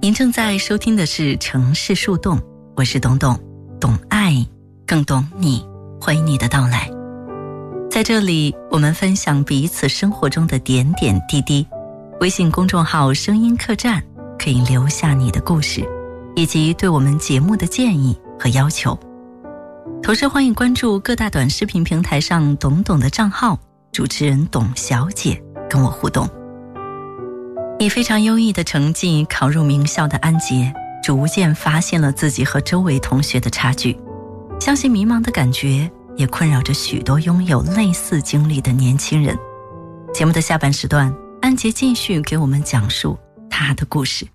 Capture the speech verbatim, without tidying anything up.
您正在收听的是城市树洞，我是董董，懂爱更懂你，欢迎你的到来。在这里我们分享彼此生活中的点点滴滴，微信公众号声音客栈可以留下你的故事，以及对我们节目的建议和要求。同时欢迎关注各大短视频平台上董董的账号，主持人董小姐跟我互动。以非常优异的成绩考入名校的安杰，逐渐发现了自己和周围同学的差距，相信迷茫的感觉也困扰着许多拥有类似经历的年轻人。节目的下半时段，安杰继续给我们讲述他的故事。